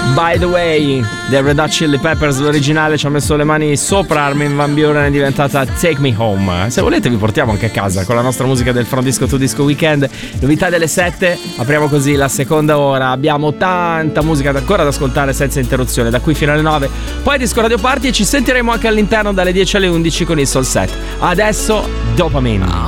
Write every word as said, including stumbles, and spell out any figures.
By the way, The Red Hot Chili Peppers, l'originale, ci ha messo le mani sopra, Armin van Buuren è diventata Take Me Home. Se volete vi portiamo anche a casa con la nostra musica del Front Disco to Disco Weekend. Novità delle sette, apriamo così la seconda ora. Abbiamo tanta musica ancora da ascoltare senza interruzione, da qui fino alle nove. Poi Disco Radio Party e ci sentiremo anche all'interno dalle dieci alle undici con il Soul Set. Adesso Dopamine.